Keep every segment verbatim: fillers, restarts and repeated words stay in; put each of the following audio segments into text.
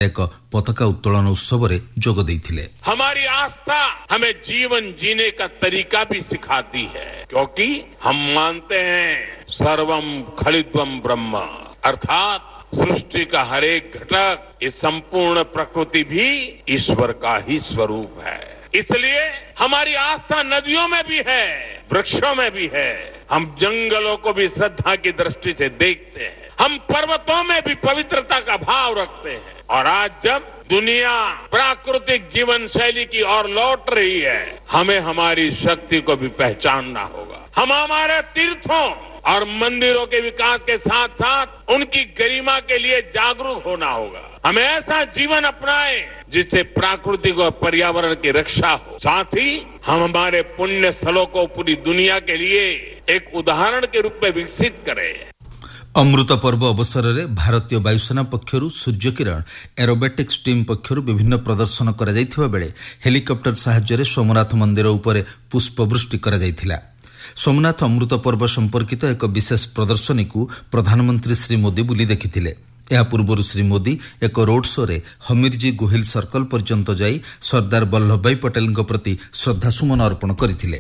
ଏକ ପତାକା ଉତ୍ତୋଳନ उत्सवରେ ଯୋଗ ଦେଇଥିଲେ। हमारी आस्था हमें जीवन जीने का तरीका भी सिखाती है, क्योंकि हम मानते हैं सर्वम खलिद्वम ब्रह्म, अर्थात सृष्टि का हर एक घटक, इस संपूर्ण प्रकृति भी ईश्वर का ही स्वरूप है। इसलिए हमारी आस्था नदियों में भी है, वृक्षों में भी है। हम जंगलों को भी श्रद्धा की दृष्टि से देखते हैं, हम पर्वतों में भी पवित्रता का भाव रखते हैं। और आज जब दुनिया प्राकृतिक जीवन शैली की ओर लौट रही है, हमें हमारी शक्ति को भी पहचानना होगा। हम हमारे तीर्थों और मंदिरों के विकास के साथ साथ उनकी गरिमा के लिए जागरूक होना होगा। हमें ऐसा जीवन अपनाएं जिससे प्राकृतिक और पर्यावरण की रक्षा हो। साथ ही हम हमारे पुण्य स्थलों को पूरी दुनिया के लिए एक उदाहरण के रूप में विकसित करें। अमृत पर्व अवसर में भारतीय वायुसेना पक्षरु सूर्य किरण एरोबेटिक्स टीम पक्षरु विभिन्न प्रदर्शन करा जायथिबा बेले हेलिकॉप्टर सहायता सोमनाथ मंदिर उपर पुष्पवृष्टि करा जायथिला। सोमनाथ अमृत पर्व संपर्कित एक विशेष प्रदर्शनी को प्रधानमंत्री श्री मोदी बुली देखिथिले। या पूर्व श्री मोदी एक रोड शो रे हमीरजी गोहिल सर्कल पर्यंत जाई सरदार वल्लभ भाई पटेल प्रति श्रद्धासुमन अर्पण करथिले।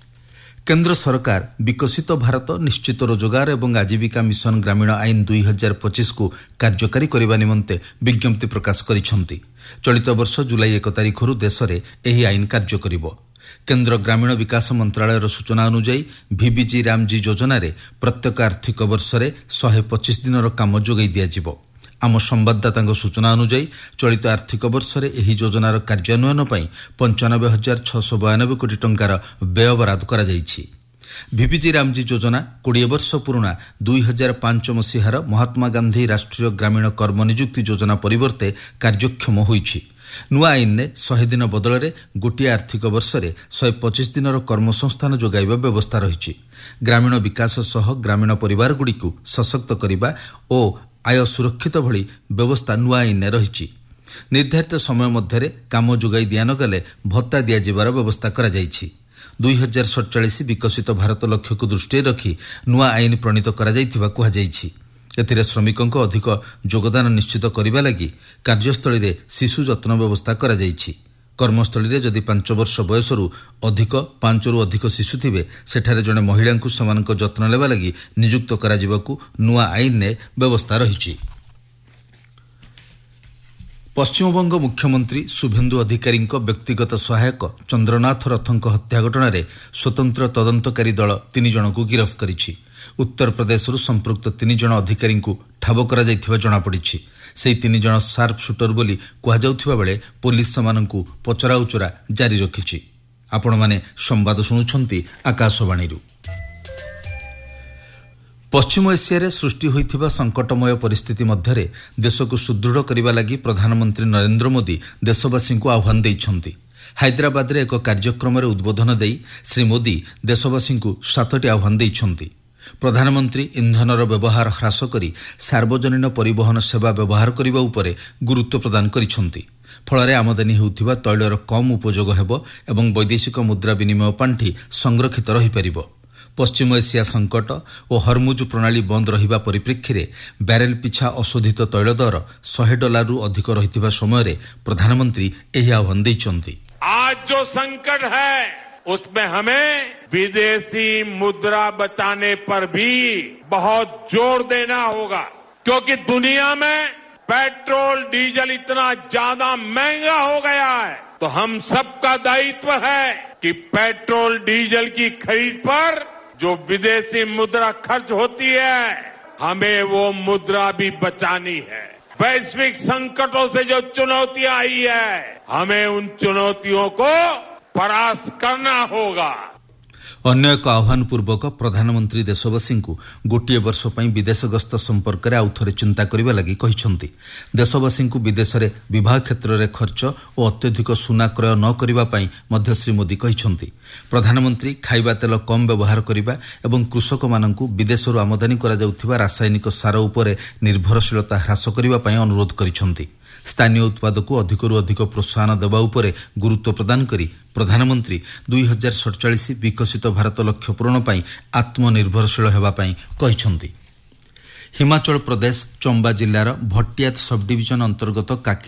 केंद्र सरकार विकसित भारत निश्चित रोजगार एवं आजीविका मिशन ग्रामीण आईन दुई हजार पच्चीस को कार्यकारी करने निमंते विज्ञप्ति प्रकाश करिसेंति। चलित वर्ष जुलाई एक तारिख देश में यह आईन कार्य करिबो। केंद्र ग्रामीण विकास मंत्रालय सूचना अनुसार भिबिजी रामजी योजना रे प्रत्येक आर्थिक वर्ष में एक सौ पच्चीस दिन काम जोगाई दियाजिबो। आम संवाददाता सूचना अनुसार चलित आर्थिक वर्ष में यह योजनार कार्यान्वयन पर पंचानबे हजार छःश बयानबे कोटी टंकार व्यय बराद करा जायछि। भिबिजी रामजी योजना कोड़े वर्ष पुराणा दुई हजार पांच मसीहार महात्मा गांधी राष्ट्रीय ग्रामीण कर्मनियुक्ति योजना परिवर्ते कार्यक्षम होइछि। नुआ आईन ने शहे दिन बदल में गोटे आर्थिक वर्ष में शहे पच्चीस दिन कर्मसंस्थान जोगाइबा व्यवस्था रही। ग्रामीण विकास सह ग्रामीण परिवारगुड़िक सशक्त करने और आय सुरक्षित भली व्यवस्था नुआ आईन ने रही। निर्धारित समय मध्य काम जोगाई दिया न गले भत्ता दियाजिबार व्यवस्था करा जायछि। दुई हजार सड़चाश विकसित भारत लक्ष्य को दृष्टि रखी नुआ आईन प्रणीत करा जायथिबा कुहा जायछि। एथिरे श्रमिकों अधिक योगदान निश्चित करने लगी कार्यस्थली रे शिशु जत्न व्यवस्था करा जायछि। कर्मस्थली रे जदि पांच वर्ष बयसरु अधिक पांचरु अधिक शिशु थिबे सेठारे जने महिला को समानक जत्न लेवा लगी नियुक्त करा जिबाकू नुआ आईन ने व्यवस्था रहिछि। पश्चिमबंग मुख्यमंत्री शुभेन्दु अधिकारी व्यक्तिगत सहायक चंद्रनाथ रथों हत्या घटना रे स्वतंत्र तदंतकारी दल तीन जन को गिरफ्त करिछि। उत्तर प्रदेश संपृक्त तीन जन अधिकारी को ठाब करा जायथिबा जणा पड़िछि। से तीन जन शार्प शूटर बोली कहुवा बेले पुलिस सेमानंकु पचरा उचरा जारी रखिछि। आपण माने संवाद शुणुछंती आकाशवाणी। पश्चिम एशिया सृष्टि होइथिबा संकटमय परिस्थिति मध्यरे देश को सुदृढ़ करने लगी प्रधानमंत्री नरेंद्र मोदी देशवासी को आह्वान देइछंती। हैदराबाद रे एक कार्यक्रम उद्बोधन देई श्री मोदी देशवासी को सातटी आह्वान देइछंती। प्रधानमंत्री इंधनर व्यवहार ह्रास करी सार्वजनीन परिवहन सेवा व्यवहार करने उपरे गुरुत्व प्रदान करिछंती। फल आमदानी होउथिबा तैलर कम उपयोग हेबो एवं वैदेशिक मुद्रा विनिमय पांठी संरक्षित रही परिबो। पश्चिम एशिया संकट और हरमुज प्रणाली बंद रहिबा परिप्रेक्षी रे बैरेल पिछा अशोधित तैल दर सौ डॉलर अधिक रहिथिबा समय रे प्रधानमंत्री एही आह्वान दैछंती। आज जो संकट है उसमें हमें विदेशी मुद्रा बचाने पर भी बहुत जोर देना होगा, क्योंकि दुनिया में पेट्रोल डीजल इतना ज्यादा महंगा हो गया है। तो हम सबका दायित्व है कि पेट्रोल डीजल की खरीद पर जो विदेशी मुद्रा खर्च होती है हमें वो मुद्रा भी बचानी है। वैश्विक संकटों से जो चुनौतियां आई है हमें उन चुनौतियों को परास्त करना होगा। अन्य एक आह्वान पूर्वक प्रधानमंत्री देशवासी को गोटे वर्ष पई विदेश गस्त संपर्क में आउ थे चिंता करने लगी कहिसंती। देशवासी को विदेश में विवाह क्षेत्र में खर्च और अत्यधिक सुना क्रय न करने मध्य श्री मोदी कहिसंती। प्रधानमंत्री खाइबा तेल कम व्यवहार करने और कृषक मानक विदेश आमदानी करा जाउथिबा रासायनिक सार उपरे निर्भरशीलता ह्रास करने अनुरोध करिसंती। स्थानीय उत्पाद को अधिकरू अधिक प्रोत्साहन देवा उपरे गुरुत्व प्रदान करी प्रधानमंत्री दुई हजार सड़चाश विकसित भारत लक्ष्य पूरण पर आत्मनिर्भरशील होगा कहिसंती। हिमाचल प्रदेश चंबा जिलार भट्टियात सब डिविजन अंतर्गत काकी